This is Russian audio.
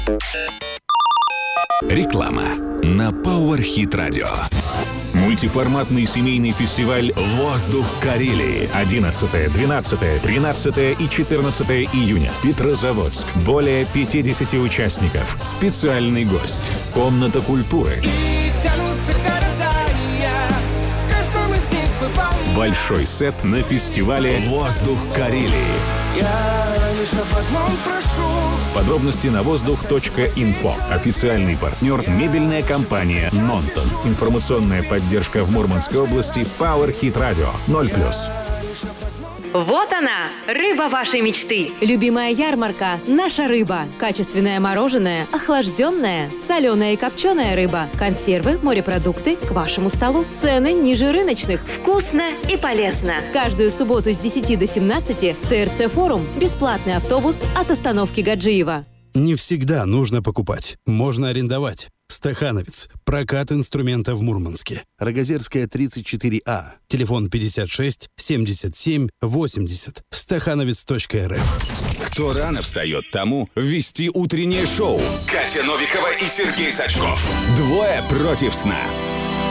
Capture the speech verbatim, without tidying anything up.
Реклама на Power Hit Radio. Мультиформатный семейный фестиваль «Воздух Карелии». одиннадцатое, двенадцатое, тринадцатое и четырнадцатое июня. Петрозаводск. Более пятьдесят участников. Специальный гость. Комната культуры. Большой сет на фестивале «Воздух Карелии». Я лишь об одном прошу. Подробности на воздух точка инфо. Официальный партнер — мебельная компания «Нонтон». Информационная поддержка в Мурманской области Power Hit Radio. ноль плюс. Вот она, рыба вашей мечты. Любимая ярмарка – наша рыба. Качественное мороженое, охлажденное, соленая и копченая рыба, консервы, морепродукты к вашему столу. Цены ниже рыночных. Вкусно и полезно. Каждую субботу с десяти до семнадцати ТРЦ Форум. Бесплатный автобус от остановки Гаджиева. Не всегда нужно покупать. Можно арендовать. Стахановец. Прокат инструмента в Мурманске. Рогозерская, тридцать четыре А. Телефон пятьдесят шесть семьдесят семь восемьдесят. стахановец точка эр эф. Кто рано встает, тому вести утреннее шоу. Катя Новикова и Сергей Сачков. Двое против сна.